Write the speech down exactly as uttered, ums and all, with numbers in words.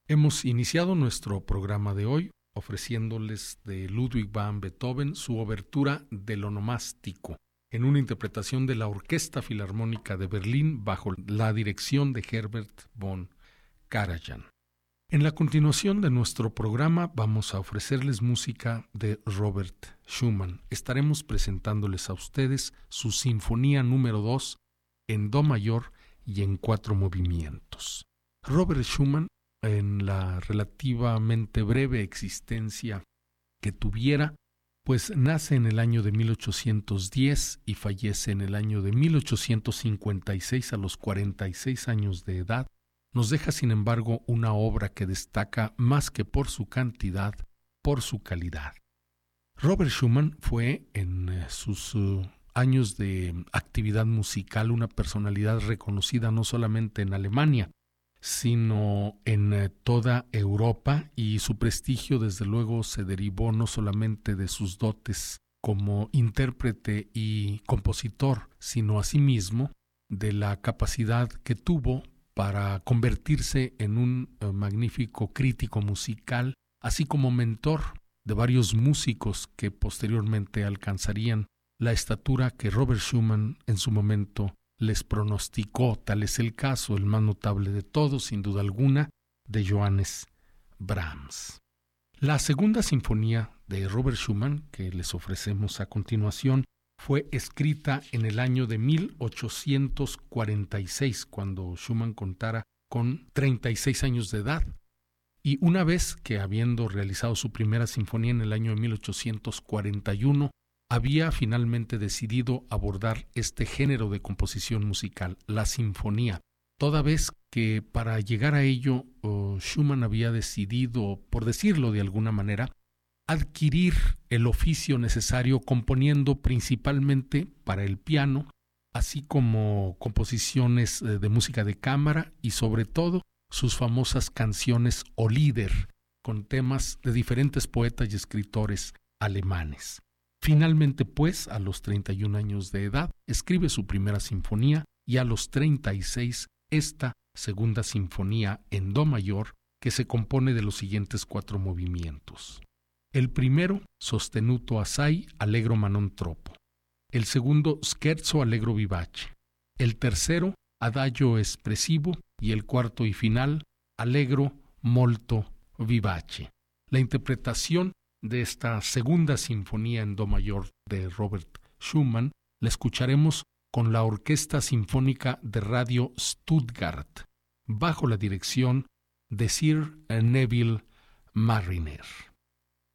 Hemos iniciado nuestro programa de hoy ofreciéndoles de Ludwig van Beethoven su obertura del onomástico, en una interpretación de la Orquesta Filarmónica de Berlín bajo la dirección de Herbert von Karajan. En la continuación de nuestro programa vamos a ofrecerles música de Robert Schumann. Estaremos presentándoles a ustedes su Sinfonía número dos en Do mayor y en cuatro movimientos. Robert Schumann, en la relativamente breve existencia que tuviera, pues nace en el año de mil ochocientos diez y fallece en el año de mil ochocientos cincuenta y seis a los cuarenta y seis años de edad. Nos deja, sin embargo, una obra que destaca más que por su cantidad, por su calidad. Robert Schumann fue, en sus uh, años de actividad musical, una personalidad reconocida no solamente en Alemania, sino en uh, toda Europa, y su prestigio, desde luego, se derivó no solamente de sus dotes como intérprete y compositor, sino asimismo de la capacidad que tuvo para convertirse en un uh, magnífico crítico musical, así como mentor de varios músicos que posteriormente alcanzarían la estatura que Robert Schumann en su momento les pronosticó. Tal es el caso, el más notable de todos, sin duda alguna, de Johannes Brahms. La segunda sinfonía de Robert Schumann, que les ofrecemos a continuación, fue escrita en el año de mil ochocientos cuarenta y seis, cuando Schumann contara con treinta y seis años de edad. Y una vez que, habiendo realizado su primera sinfonía en el año de mil ochocientos cuarenta y uno, había finalmente decidido abordar este género de composición musical, la sinfonía, toda vez que para llegar a ello oh, Schumann había decidido, por decirlo de alguna manera, adquirir el oficio necesario componiendo principalmente para el piano, así como composiciones de música de cámara y sobre todo sus famosas canciones o Lieder, con temas de diferentes poetas y escritores alemanes. Finalmente, pues, a los treinta y un años de edad, escribe su primera sinfonía y a los treinta y seis esta segunda sinfonía en Do mayor, que se compone de los siguientes cuatro movimientos. El primero, Sostenuto assai allegro ma non troppo. El segundo, Scherzo allegro vivace. El tercero, Adagio espressivo. Y el cuarto y final, Allegro molto vivace. La interpretación de esta segunda sinfonía en Do mayor de Robert Schumann la escucharemos con la Orquesta Sinfónica de Radio Stuttgart, bajo la dirección de Sir Neville Marriner.